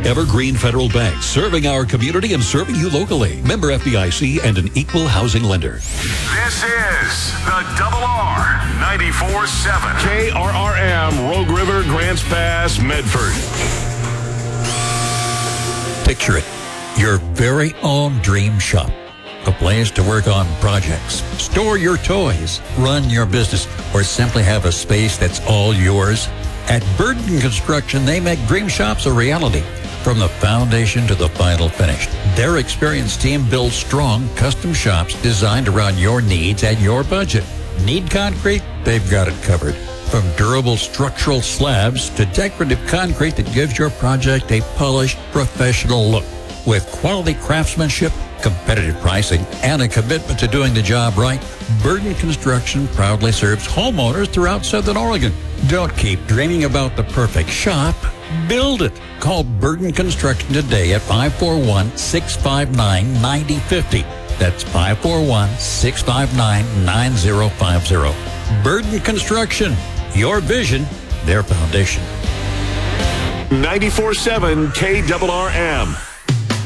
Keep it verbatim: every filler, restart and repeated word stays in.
Evergreen Federal Bank, serving our community and serving you locally. Member F D I C and an equal housing lender. This is the Double R ninety-four point seven. K R R M, Rogue River, Grants Pass, Medford. Picture it. Your very own dream shop. A place to work on projects, store your toys, run your business, or simply have a space that's all yours. At Burden Construction, they make dream shops a reality. From the foundation to the final finish, their experienced team builds strong, custom shops designed around your needs and your budget. Need concrete? They've got it covered. From durable structural slabs to decorative concrete that gives your project a polished, professional look. With quality craftsmanship, competitive pricing, and a commitment to doing the job right, Burden Construction proudly serves homeowners throughout Southern Oregon. Don't keep dreaming about the perfect shop. Build it. Call Burden Construction today at five four one, six five nine, nine zero five zero. That's five four one, six five nine, nine zero five zero. Burden Construction. Your vision, their foundation. ninety-four point seven K R R M.